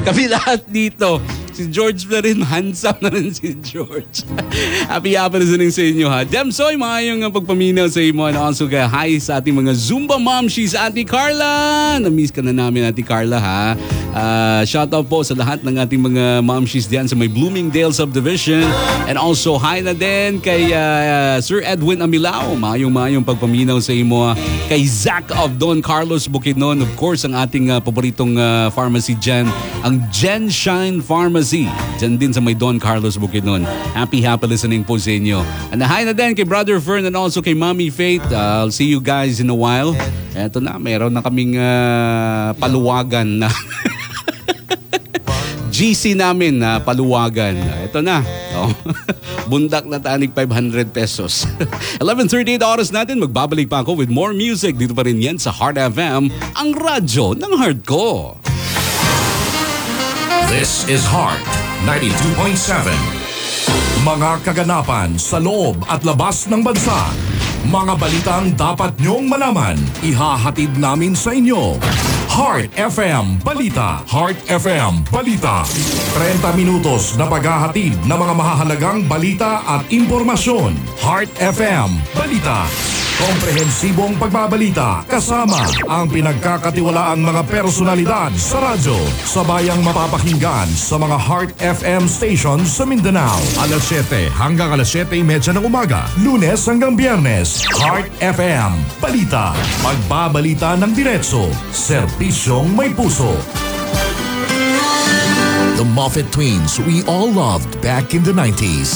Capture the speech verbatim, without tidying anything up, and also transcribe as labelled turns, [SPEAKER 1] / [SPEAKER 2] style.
[SPEAKER 1] Kami lahat dito. Si George na rin, handsome na rin si George. Happy happy listening sa inyo ha. Demsoy, maayong ang pagpaminaw sa imo. And also kaya hi sa ating mga Zumba mom, she's Ate Carla. Na-miss ka na namin Ate Carla ha. Uh, shout out po sa lahat ng ating mga mom, she's diyan sa may Bloomingdale Subdivision. And also hi na din kay uh, Sir Edwin Amilao. Maayong maayong pagpaminaw sa imo. Kay Zach of Don Carlos Bukidnon. Of course, ang ating uh, paboritong uh, pharmacy dyan, ang Genshine Pharmacy. Diyan din sa may Don Carlos Bukidnon. Happy, happy listening po sa inyo. And hi na din kay Brother Fern and also kay Mommy Faith. Uh, I'll see you guys in a while. Eto na, mayroon na kaming uh, paluwagan na G C namin na uh, paluwagan. Ito na. Oh. Bundak na tanig five hundred pesos. eleven thirty-eight oras natin. Magbabalik pa ako with more music. Dito pa rin yan sa Heart F M, ang radyo ng heart ko.
[SPEAKER 2] This is Heart ninety-two point seven. Mga kaganapan sa loob at labas ng bansa. Mga balitang dapat nyong malaman. Ihahatid namin sa inyo. Heart F M Balita. Heart F M Balita. thirty minutos na paghahatid ng mga mahahalagang balita at impormasyon. Heart F M Balita. Komprehensibong pagbabalita kasama ang pinagkakatiwalaang mga personalidad sa radyo. Sabayang mapapakinggan sa mga Heart F M stations sa Mindanao. alas siyete hanggang alas siyete thirty ng umaga. Lunes hanggang Biyernes. Heart F M Balita. Magbabalita ng diretso. Serbisyong may puso. The Moffat Twins we all loved back in the nineties.